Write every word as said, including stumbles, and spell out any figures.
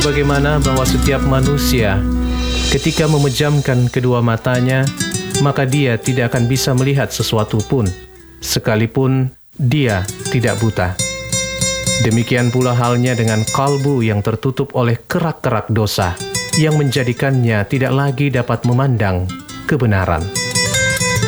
sebagaimana bahwa setiap manusia ketika memejamkan kedua matanya, maka dia tidak akan bisa melihat sesuatu pun, sekalipun dia tidak buta. Demikian pula halnya dengan kalbu yang tertutup oleh kerak-kerak dosa, yang menjadikannya tidak lagi dapat memandang kebenaran.